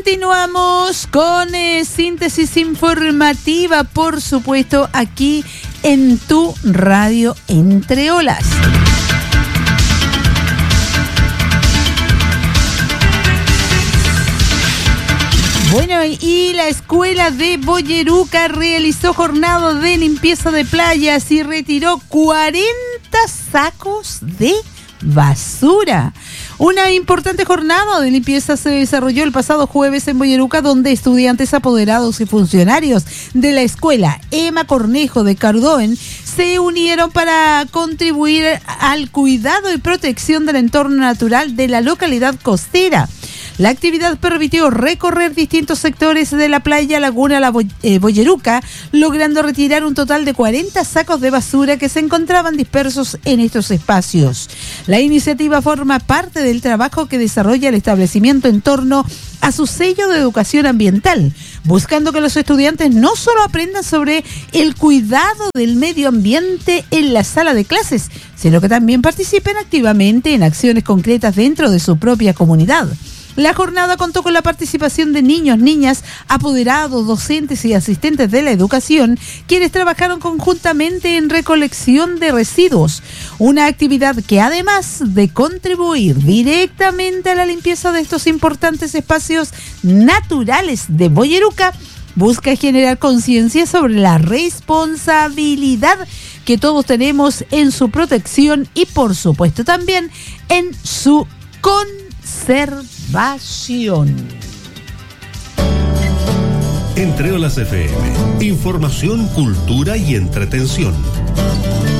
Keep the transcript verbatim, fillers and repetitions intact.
Continuamos con eh, síntesis informativa, por supuesto, aquí en tu radio Entre Olas. Bueno, y la escuela de Boyeruca realizó jornada de limpieza de playas y retiró cuarenta sacos de basura. Una importante jornada de limpieza se desarrolló el pasado jueves en Boyeruca, donde estudiantes, apoderados y funcionarios de la escuela Emma Cornejo de Cardoen se unieron para contribuir al cuidado y protección del entorno natural de la localidad costera. La actividad permitió recorrer distintos sectores de la playa Laguna La Boy- eh, Boyeruca, logrando retirar un total de cuarenta sacos de basura que se encontraban dispersos en estos espacios. La iniciativa forma parte del trabajo que desarrolla el establecimiento en torno a su sello de educación ambiental, buscando que los estudiantes no solo aprendan sobre el cuidado del medio ambiente en la sala de clases, sino que también participen activamente en acciones concretas dentro de su propia comunidad. La jornada contó con la participación de niños, niñas, apoderados, docentes y asistentes de la educación, quienes trabajaron conjuntamente en recolección de residuos, una actividad que, además de contribuir directamente a la limpieza de estos importantes espacios naturales de Boyeruca, busca generar conciencia sobre la responsabilidad que todos tenemos en su protección y, por supuesto, también en su conservación. Entre Olas F M, información, cultura y entretención.